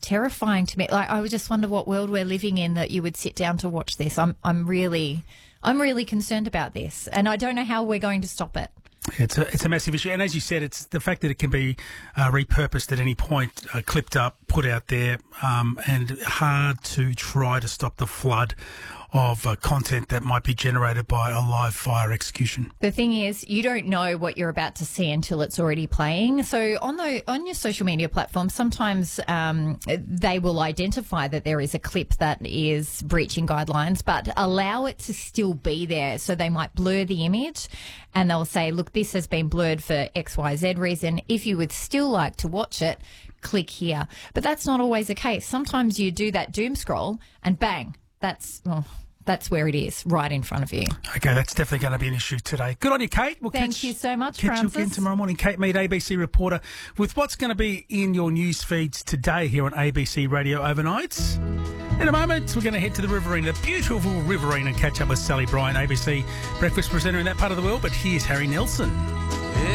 terrifying to me. Like, I would just wonder what world we're living in that you would sit down to watch this. I'm really concerned about this, and I don't know how we're going to stop it. It's a massive issue, and as you said, it's the fact that it can be repurposed at any point, clipped up, put out there, and hard to try to stop the flood of content that might be generated by a live fire execution. The thing is, you don't know what you're about to see until it's already playing. So on your social media platforms, sometimes they will identify that there is a clip that is breaching guidelines, but allow it to still be there. So they might blur the image and they'll say, look, this has been blurred for XYZ reason. If you would still like to watch it, click here. But that's not always the case. Sometimes you do that doom scroll and bang, that's where it is, right in front of you. Okay, that's definitely going to be an issue today. Good on you, Kate. Thank you so much, Catch Francis. you again tomorrow morning. Kate Mead, ABC reporter, with what's going to be in your news feeds today here on ABC Radio Overnights. In a moment, we're going to head to the Riverina, the beautiful Riverina, and catch up with Sally Bryan, ABC breakfast presenter in that part of the world. But here's Harry Nelson.